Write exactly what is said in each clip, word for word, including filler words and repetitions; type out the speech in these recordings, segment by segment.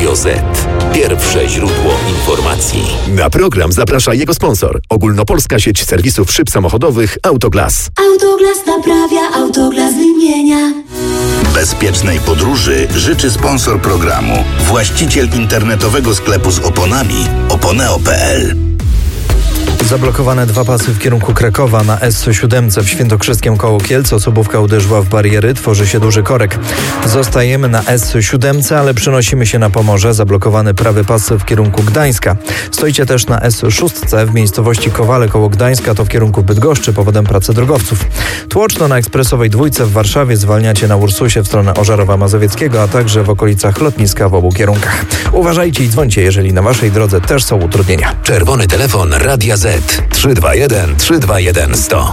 Radio Z. Pierwsze źródło informacji. Na program zaprasza jego sponsor. Ogólnopolska sieć serwisów szyb samochodowych Autoglas. Autoglas naprawia, Autoglas wymienia. Bezpiecznej podróży życzy sponsor programu. Właściciel internetowego sklepu z oponami oponeo kropka pe el. Zablokowane dwa pasy w kierunku Krakowa na S siedem w Świętokrzyskiem koło Kielc. Osobówka uderzyła w bariery, tworzy się duży korek. Zostajemy na S siedem, ale przenosimy się na Pomorze. Zablokowany prawy pas w kierunku Gdańska. Stoicie też na S sześć w miejscowości Kowale koło Gdańska, to w kierunku Bydgoszczy powodem pracy drogowców. Tłoczno na ekspresowej dwójce w Warszawie, zwalniacie na Ursusie w stronę Ożarowa Mazowieckiego, a także w okolicach lotniska w obu kierunkach. Uważajcie i dzwońcie, jeżeli na waszej drodze też są utrudnienia. Czerwony telefon Radia Z trzy dwa jeden trzy dwa jeden sto.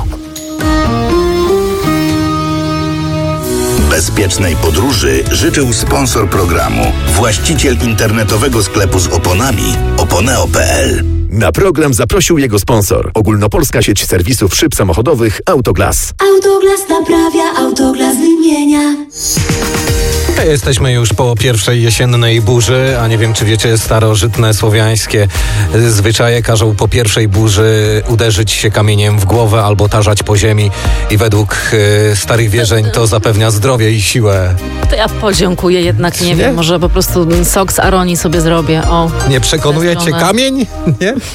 Bezpiecznej podróży życzył sponsor programu. Właściciel internetowego sklepu z oponami oponeo kropka pe el. Na program zaprosił jego sponsor. Ogólnopolska sieć serwisów szyb samochodowych Autoglas. Autoglas naprawia, Autoglas wymienia. Jesteśmy już po pierwszej jesiennej burzy, a nie wiem, czy wiecie, starożytne słowiańskie zwyczaje każą po pierwszej burzy uderzyć się kamieniem w głowę albo tarzać po ziemi i według y, starych wierzeń to zapewnia zdrowie i siłę. To ja podziękuję jednak, nie, nie? wiem, może po prostu sok z aronii sobie zrobię. O, nie przekonuje cię kamień? Nie?